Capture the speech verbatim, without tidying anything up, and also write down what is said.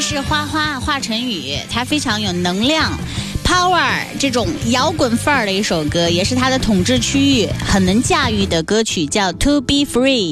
是花花华晨宇，他非常有能量 power 这种摇滚范儿的一首歌，也是他的统治区域很能驾驭的歌曲，叫 To Be Free。